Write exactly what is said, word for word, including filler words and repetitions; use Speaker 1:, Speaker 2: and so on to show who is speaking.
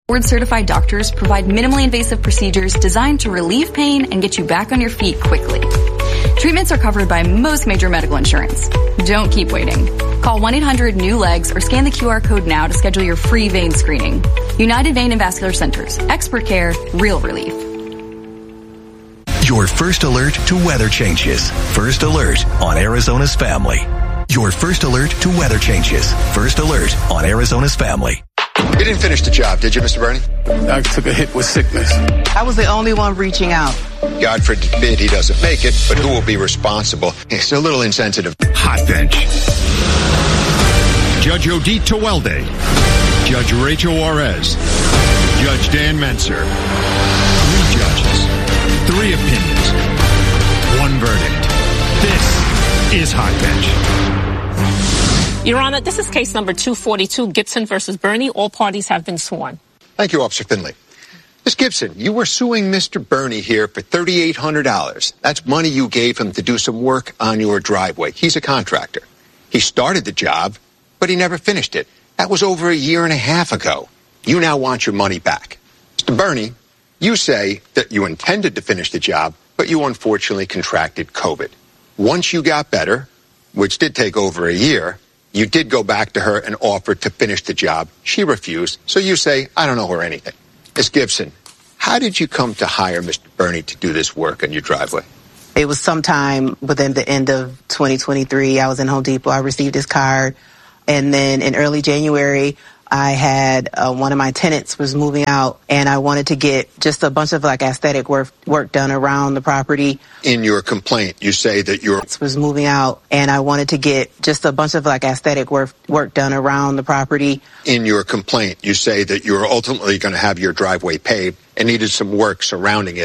Speaker 1: Board-certified doctors provide minimally invasive procedures designed to relieve pain and get you back on your feet quickly. Treatments are covered by most major medical insurance. Don't keep waiting. Call one eight hundred new legs or scan the Q R code now to schedule your free vein screening. United Vein and Vascular Centers. Expert care, real relief.
Speaker 2: Your first alert to weather changes. First alert on Arizona's Family. Your first alert to weather changes. First alert on Arizona's Family.
Speaker 3: You didn't finish the job, did you, Mister Bernie?
Speaker 4: I took a hit with sickness.
Speaker 5: I was the only one reaching out.
Speaker 3: God forbid he doesn't make it, but who will be responsible? It's a little insensitive.
Speaker 6: Hot Bench. Judge Odette Tewelde. Judge Rachel Juarez. Judge Dan Menser. Three judges. Three opinions. One verdict. This is Hot Bench.
Speaker 7: Your Honor, this is case number two forty-two, Gibson versus Bernie. All parties have been sworn.
Speaker 3: Thank you, Officer Finley. Miz Gibson, you were suing Mister Bernie here for three thousand eight hundred dollars. That's money you gave him to do some work on your driveway. He's a contractor. He started the job, but he never finished it. That was over a year and a half ago. You now want your money back. Mister Bernie, you say that you intended to finish the job, but you unfortunately contracted COVID. Once you got better, which did take over a year, you did go back to her and offer to finish the job. She refused, so you say, I don't know her anything. Miz Gibson, how did you come to hire Mister Bernie to do this work on your driveway?
Speaker 5: It was sometime within the end of twenty twenty-three. I was in Home Depot. I received his card. And then in early January, I had uh, one of my tenants was moving out, and I wanted to get just a bunch of like aesthetic work work done around the property.
Speaker 3: In your complaint, you say that your
Speaker 5: was moving out, and I wanted to get just a bunch of like aesthetic work work done around the property.
Speaker 3: In your complaint, you say that you were ultimately going to have your driveway paved and needed some work surrounding it.